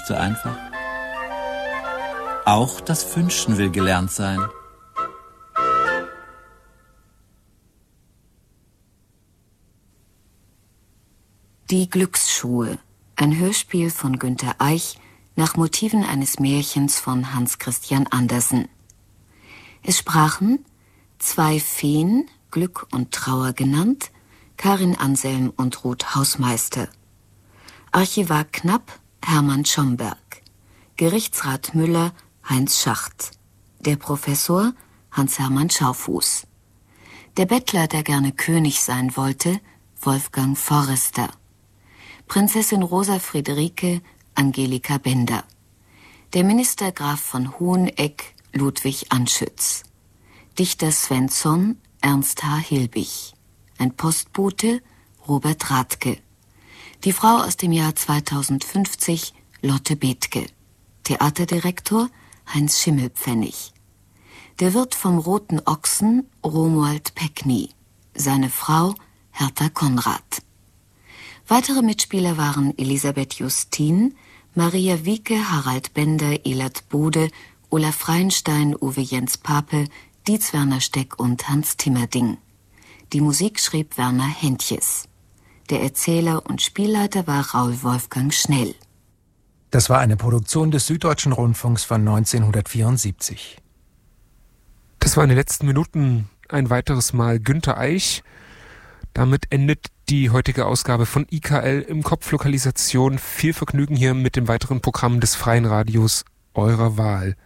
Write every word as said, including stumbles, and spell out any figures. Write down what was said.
nicht so einfach. Auch das Wünschen will gelernt sein. Die Glücksschuhe, ein Hörspiel von Günter Eich nach Motiven eines Märchens von Hans Christian Andersen. Es sprachen zwei Feen, Glück und Trauer genannt, Karin Anselm und Ruth Hausmeister. Archivar Knapp, Hermann Schomberg. Gerichtsrat Müller, Heinz Schacht. Der Professor, Hans-Hermann Schaufuß. Der Bettler, der gerne König sein wollte, Wolfgang Forrester. Prinzessin Rosa Friederike, Angelika Bender. Der Minister Graf von Hoheneck, Ludwig Anschütz. Dichter Svensson, Ernst H. Hilbig. Ein Postbote, Robert Rathke. Die Frau aus dem Jahr zweitausendfünfzig, Lotte Bethke. Theaterdirektor, Heinz Schimmelpfennig. Der Wirt vom Roten Ochsen, Romuald Peckny. Seine Frau, Hertha Konrad. Weitere Mitspieler waren Elisabeth Justin, Maria Wieke, Harald Bender, Elert Bode, Olaf Freienstein, Uwe Jens Pape, Dietz Werner Steck und Hans Timmerding. Die Musik schrieb Werner Hentjes. Der Erzähler und Spielleiter war Raul Wolfgang Schnell. Das war eine Produktion des Süddeutschen Rundfunks von neunzehnhundertvierundsiebzig. Das war in den letzten Minuten ein weiteres Mal Günter Eich. Damit endet die heutige Ausgabe von I K L im Kopflokalisation. Viel Vergnügen hier mit dem weiteren Programm des Freien Radios eurer Wahl.